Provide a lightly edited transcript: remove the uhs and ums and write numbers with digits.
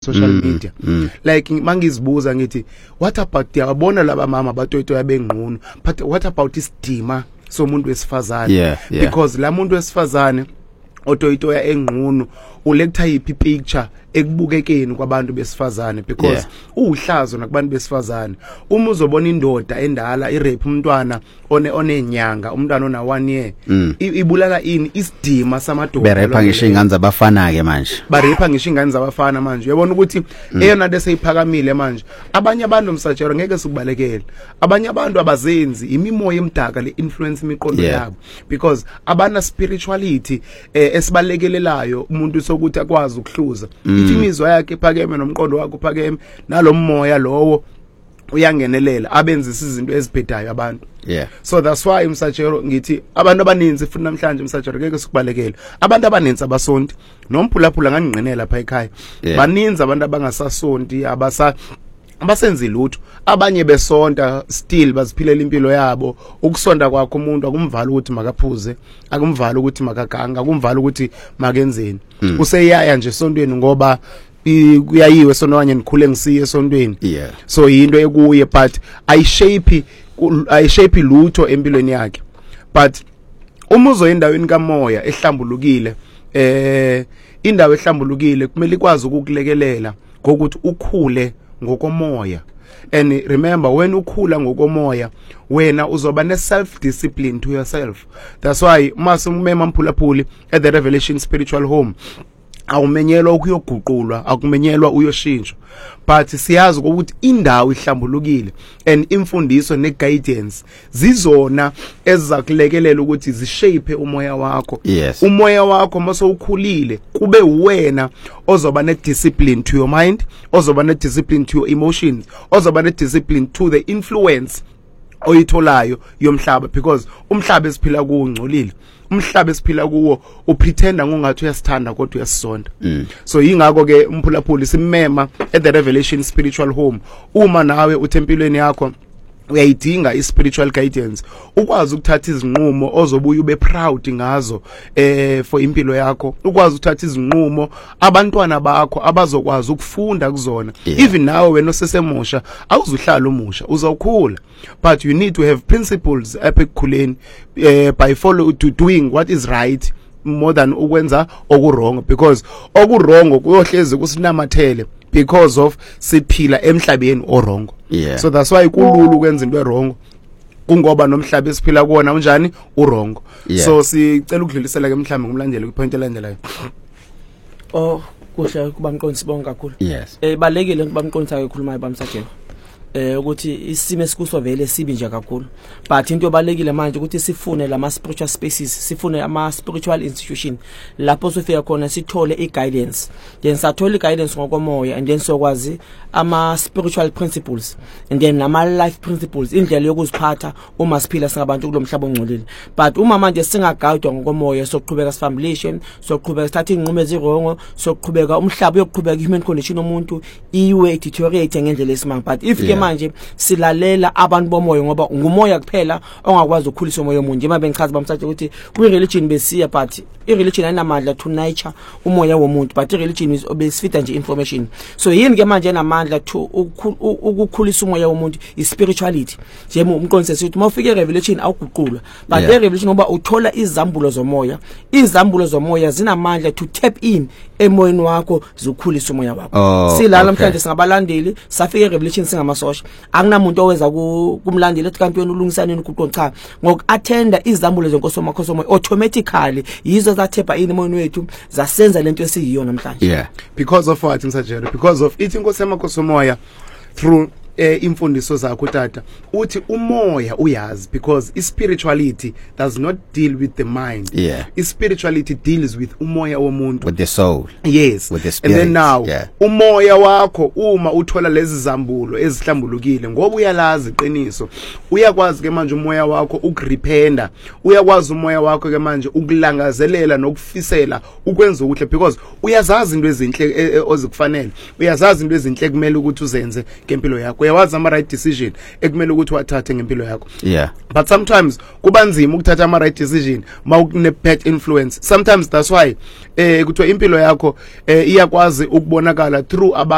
social media. Like mangizibuza ngithi what about yabona laba mama batoyitoya bengqunu, but what about isidima somuntu wesifazane? Because la muntu wesifazane otoyitoya engqunu uletha yipi picture ekubukekeni kwabantu besifazane, because uhlazo nakubantu besifazane. Uma uzobona indoda endala irape umntwana onenyanga, umntwana ona 1 year, ibulala ini isidima samadoda. Berepa ngisho ingane zabafana ke manje. Barepa ngisho ingane zabafana manje. Uyabona ukuthi eyona dese iphakamile manje. Abanye abantu msajero ngeke sikubalekele. Abanye abantu abazenzi imimoya emdaka le influence imiqondo yabo, because abana spirituality esibalekelelayo umuntu sokuthi akwazi ukuhluza. Ithi imizwa yakhe ephakeme nomqondo wakhe uphakeme nalomoya lowo uyangenelela abenzisa izinto eziphedayo abantu. So that's why msajero ngithi abantu abaninzi futhi namhlanje msajero ngeke sikubalekele. Abantu abaninzi abasonti nomphulaphula nganginqinela lapha ekhaya. Baninzi abantu abangasasonti abasenzi lutho, abanye besonta still baziphilela impilo yabo. Ukusonda kwakho umuntu akumvala ukuthi makaphuze, akumvala ukuthi makaganga, akumvala ukuthi makenzeni. Useyaya nje esontweni ngoba kuyayiwe sonwanye nikhule ngisiye esontweni. So into ekuye, but I shape lutho empilweni yakhe. But uma uzoyendaweni kamoya ehlambulukile, indawo ehlambulukile kumele ikwazi ukukulekelela ngokuthi ukhule ngokomoya. And remember, when ukhula ngokomoya wena uzoba ne self discipline to yourself. That's why masumema mphulaphuli at the Revelation Spiritual Home awumenyelwa ukuyoguqulwa, akumenyelwa uyoshintsha, but siyazi ukuthi indawo ihlambulukile and imfundiso ne guidance zizona ezizakulekelela ukuthi zishape umoya wakho. Umoya wakho mase ukhulile kube wena ozoba ne discipline to your mind, ozoba ne discipline to your emotions, ozoba ne discipline to the influence oyitholayo yomhlaba, because umhlaba esiphila kuwo ungcolile. Umhlaba esiphila kuwo upretenda ngongathi uyasithanda kodwa uyasisonda. So yingakho ke umphulaphuli simema at the Revelation Spiritual Home. Uma nawe uthempilweni yakho uyayidinga i-spiritual guidance, ukwazi ukuthatha izinqumo ozobuya ube proud ngazo for impilo yakho, ukwazi ukuthatha izinqumo abantwana bakho abazokwazi ukufunda kuzona. Even nawe wena osesemusha awuzuhlala umusha, uzawukhula, but you need to have principles ekukhuleni by doing what is right more than ukwenza okurong, because okurongo kuyohlezi kusinamathele because of siphila emhlabeni orongo. So that's why kululu ukwenza into erongo kungoba nomhlaba esiphila kuona unjani urongo. So sicela ukudlulisela ke mhlambe ngumlandeli kwipoint elandelayo. Kuhle kuba mqondisi bonke kakhulu. Balekile kuba mqondisa ekhulumayo bamsajelo. Ukuthi isimo esikuso vele sibi nje kakhulu, but into yobalekile manje ukuthi sifune lama spiritual spaces, sifune ama spiritual institution lapho sofika khona sithole i-guidance, then sathola i-guidance ngokomoya, and then sokwazi ama spiritual principles, and then nama life principles, indlela yokuziphatha uma siphila singabantu kulomhlaba ongcolile. But uma manje singaguidwa ngokomoya, soqhubeka sifambilishe, soqhubeka sithatha inqumo ezirongo, soqhubeka umhlaba yokuqhubeka human condition omuntu iwe deteriorate ngendlela esimanga. But if manje silalela abantu bomoya ngoba ngumoya kuphela ongakwazi ukukhulisa umoya omunye. Njengoba bengichaza bamsathi ukuthi kwi-religion besiya, but i-religion ayinamandla to nature umoya womuntu, but i-religion is obesifita nje information. So yini ke manje enamandla to ukukhulisa umoya womuntu i-spirituality. Nje umqondisi sithi mawufika e-revelation awuguqulwa, but e-revelation ngoba uthola izambulo zomoya, izambulo zomoya zinamandla to tap in emoyeni wakho zikhulisa umoya wakho. Silala namhlanje singabalandeli safika e-revelation singamasosha, akunamuntu oweza kumlandeli ethi kanti wena ulungisaneni ukuqonqa. Cha, ngoku-attenda izambulo zenkosi moya automatically yizo zathepha ini emoyeni wethu zasenza lento esiyiyo namhlanje. Because of what msajelo? Because of ithi inkosi moya through imfundiso zakho tata uthi umoya uyazi, because spirituality does not deal with the mind. Spirituality deals with umoya womuntu, with the soul. With the spirit. And then now umoya wakho uma uthola lezi zambulo ezihlambulukile ngoba uyalazi iqiniso, uyakwazi ke manje umoya wakho ukurependa, uyakwazi umoya wakho ke manje ukulangazelela nokufisela ukwenza ukuhle, because uyazazi into ezinhle ozikufanele, uyazazi into ezinhle kumele ukuthi uzenze ngempilo yakho, uyawazi ama right decision ekumele ukuthi wathathe ngempilo yakho. But sometimes kuba nzima ukuthatha ama right decision mawukune bad influence. Sometimes that's why kuthiwa impilo yakho iyakwazi ukubonakala through